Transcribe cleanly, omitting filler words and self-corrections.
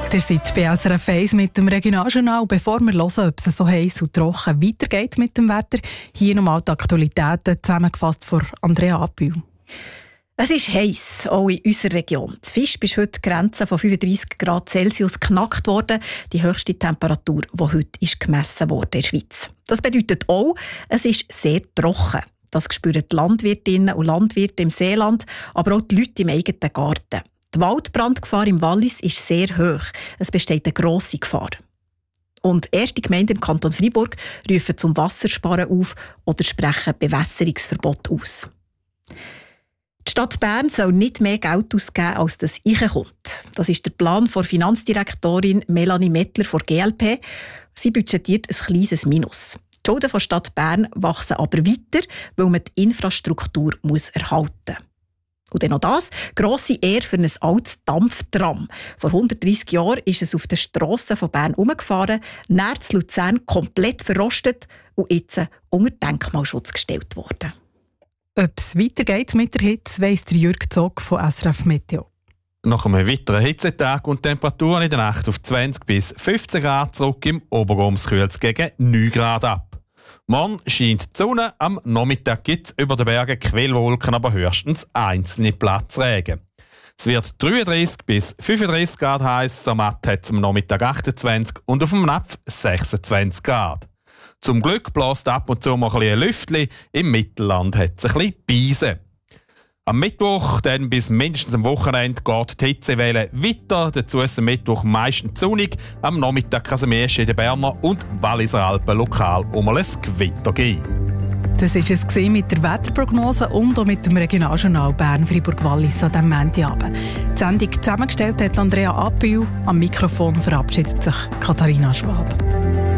Ihr seid bei SRF 1 mit dem Regionaljournal. Bevor wir hören, ob es so heiß und trocken weitergeht mit dem Wetter, hier nochmal die Aktualitäten zusammengefasst von Andrea Apühl. Es ist heiß, auch in unserer Region. Die Fisch ist heute die Grenze von 35 Grad Celsius geknackt worden. Die höchste Temperatur, die heute ist gemessen wurde in der Schweiz. Das bedeutet auch, es ist sehr trocken. Das spüren die Landwirtinnen und Landwirte im Seeland, aber auch die Leute im eigenen Garten. Die Waldbrandgefahr im Wallis ist sehr hoch. Es besteht eine grosse Gefahr. Und erste Gemeinden im Kanton Freiburg rufen zum Wassersparen auf oder sprechen Bewässerungsverbot aus. Die Stadt Bern soll nicht mehr Geld ausgeben, als das reinkommt. Das ist der Plan von Finanzdirektorin Melanie Mettler von GLP. Sie budgetiert ein kleines Minus. Die Schulden der Stadt Bern wachsen aber weiter, weil man die Infrastruktur erhalten muss. Und dann noch das, grosse Ehre für ein altes Dampftram. Vor 130 Jahren ist es auf den Strassen von Bern herumgefahren, näher zu Luzern komplett verrostet und jetzt unter Denkmalschutz gestellt worden. Ob es weitergeht mit der Hitze, weiss der Jürg Zog von SRF Meteo. Nach einem weiteren Hitzetag und Temperaturen in der Nacht auf 20 bis 15 Grad zurück, im Obergums kühlt es gegen 9 Grad ab. Morgen scheint die Sonne, am Nachmittag gibt es über den Bergen Quellwolken, aber höchstens einzelne Platzregen. Es wird 33 bis 35 Grad heiß, am Matt hat es am Nachmittag 28 und auf dem Napf 26 Grad. Zum Glück bläst ab und zu mal ein Lüftchen, im Mittelland hat es ein bisschen Beise. Am Mittwoch, dann bis mindestens am Wochenende, geht die Hitzewelle weiter. Dazu ist am Mittwoch meistens sonnig. Am Nachmittag kann es am ersten in den Berner und Walliser Alpen lokal um ein Gewitter geben. Das war es mit der Wetterprognose und auch mit dem Regionaljournal Bern-Fribourg-Wallis an diesem Montagabend. Die Sendung zusammengestellt hat Andrea Apühl. Am Mikrofon verabschiedet sich Katharina Schwab.